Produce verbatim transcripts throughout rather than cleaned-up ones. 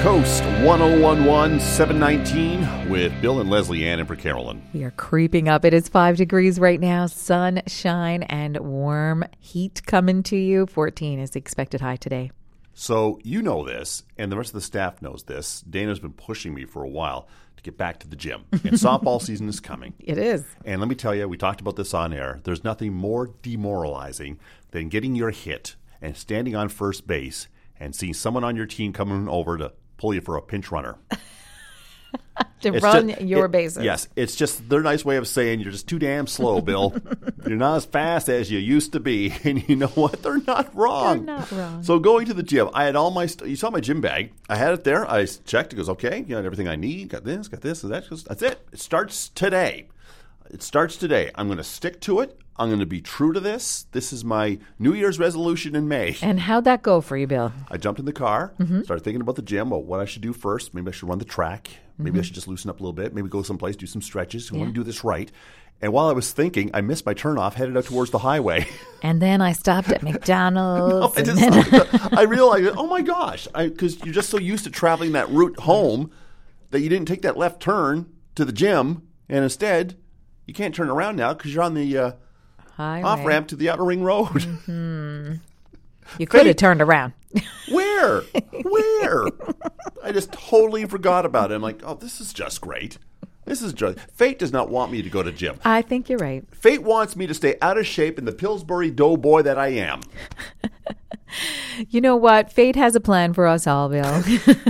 Coast, one oh one point one, seven nineteen with Bill and Leslie Ann and for Carolyn. We are creeping up. It is five degrees right now. Sunshine and warm heat coming to you. fourteen is the expected high today. So you know this, and the rest of the staff knows this. Dana's been pushing me for a while to get back to the gym. And softball season is coming. It is. And let me tell you, we talked about this on air. There's nothing more demoralizing than getting your hit and standing on first base and seeing someone on your team coming over to pull you for a pinch runner. to it's run just, your it, bases. Yes. It's just their nice way of saying you're just too damn slow, Bill. You're not as fast as you used to be. And you know what? They're not wrong. They're not wrong. So going to the gym, I had all my st- – you saw my gym bag. I had it there. I checked. It goes, okay, you got everything I need. Got this, got this, and that. That's it. It starts today. It starts today. I'm going to stick to it. I'm going to be true to this. This is my New Year's resolution in May. And how'd that go for you, Bill? I jumped in the car, mm-hmm. started thinking about the gym, about what I should do first. Maybe I should run the track. Maybe mm-hmm. I should just loosen up a little bit. Maybe go someplace, do some stretches. I yeah. want to do this right. And while I was thinking, I missed my turnoff, headed out towards the highway. And then I stopped at McDonald's. no, I, just, then... I realized, oh my gosh, because you're just so used to traveling that route home that you didn't take that left turn to the gym. And instead, you can't turn around now because you're on the uh, off-ramp to the Outer Ring Road. Mm-hmm. You could have turned around. Where? Where? I just totally forgot about it. I'm like, oh, this is just great. This is just... Fate does not want me to go to gym. I think you're right. Fate wants me to stay out of shape in the Pillsbury Doughboy that I am. You know what? Fate has a plan for us all, Bill.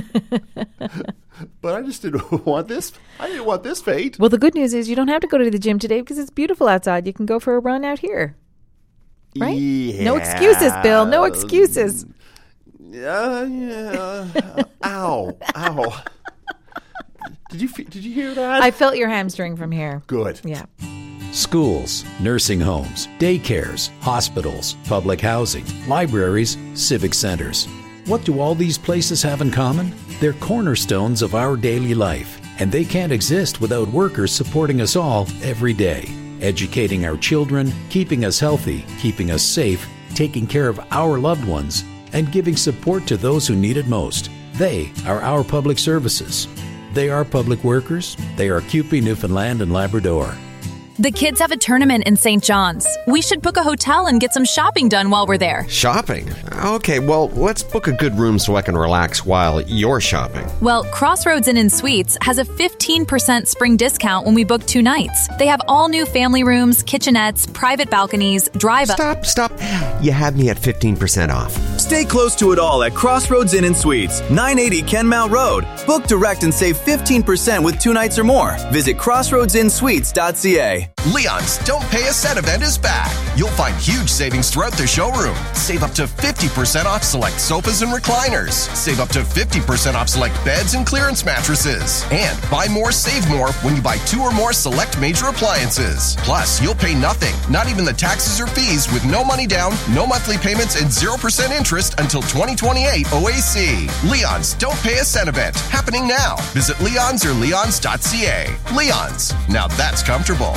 But I just didn't want this. I didn't want this, Fate. Well, the good news is you don't have to go to the gym today because it's beautiful outside. You can go for a run out here. Right? Yeah. No excuses, Bill. No excuses. Yeah, yeah. Ow. Ow. Did you did you hear that? I felt your hamstring from here. Good. Yeah. Schools, nursing homes, daycares, hospitals, public housing, libraries, civic centers. What do all these places have in common? They're cornerstones of our daily life, and they can't exist without workers supporting us all every day, educating our children, keeping us healthy, keeping us safe, taking care of our loved ones, and giving support to those who need it most. They are our public services. They are public workers. They are C U P E Newfoundland and Labrador. The kids have a tournament in Saint John's. We should book a hotel and get some shopping done while we're there. Shopping? Okay, well, let's book a good room so I can relax while you're shopping. Well, Crossroads Inn and Suites has a fifteen percent spring discount when we book two nights. They have all new family rooms, kitchenettes, private balconies, drive-up... Stop, stop. You had me at fifteen percent off. Stay close to it all at Crossroads Inn and Suites, nine eighty Kenmount Road. Book direct and save fifteen percent with two nights or more. Visit crossroads in suites dot c a. Leon's Don't Pay a Cent event is back. You'll find huge savings throughout the showroom. Save up to fifty percent off select sofas and recliners. Save up to fifty percent off select beds and clearance mattresses. And buy more, save more when you buy two or more select major appliances. Plus, you'll pay nothing, not even the taxes or fees, with no money down, no monthly payments, and zero percent interest until twenty twenty-eight O A C. Leon's Don't Pay a Cent event, happening now. Visit Leon's or leons dot c a. Leon's. Now that's comfortable.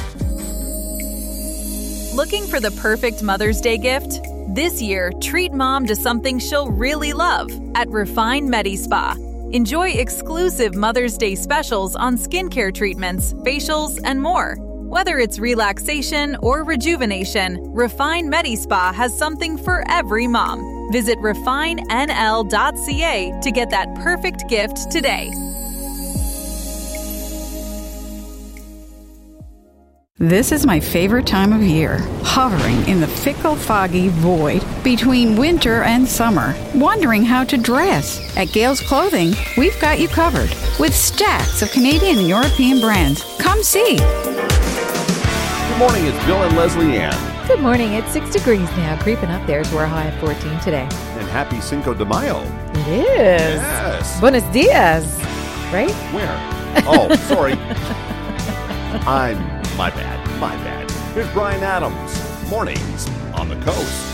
Looking for the perfect Mother's Day gift? This year, treat mom to something she'll really love at Refine Medi-Spa. Enjoy exclusive Mother's Day specials on skincare treatments, facials, and more. Whether it's relaxation or rejuvenation, Refine Medi-Spa has something for every mom. Visit refine n l dot c a to get that perfect gift today. This is my favorite time of year, hovering in the fickle, foggy void between winter and summer, wondering how to dress. At Gales Clothing, we've got you covered with stacks of Canadian and European brands. Come see. Good morning, it's Bill and Leslie Ann. Good morning. It's six degrees now, creeping up there to our high of fourteen today. And happy Cinco de Mayo. It is. Yes. Buenos dias, right? Where? Oh, sorry. I'm... My bad. My bad. Here's Brian Adams. Mornings on the Coast.